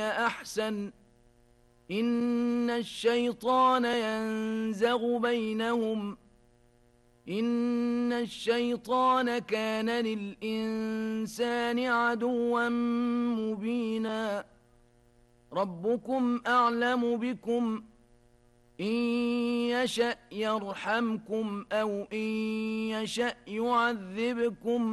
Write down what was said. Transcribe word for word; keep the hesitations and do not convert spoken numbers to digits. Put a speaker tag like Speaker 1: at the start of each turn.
Speaker 1: هي أحسن إن الشيطان ينزغ بينهم إن الشيطان كان للإنسان عدوا مبينا ربكم أعلم بكم إن يشأ يرحمكم أو إن يشأ يعذبكم